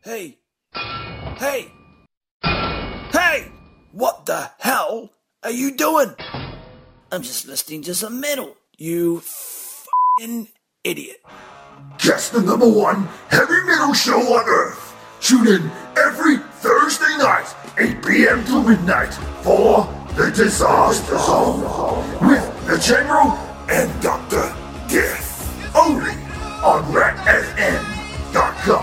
Hey! Hey! Hey! What the hell are you doing? I'm just listening to some metal, you f***ing idiot. Just the number one heavy metal show on Earth. Tune in every Thursday night, 8 p.m. to midnight, for The Disaster Zone with the General and Dr. Death. Only on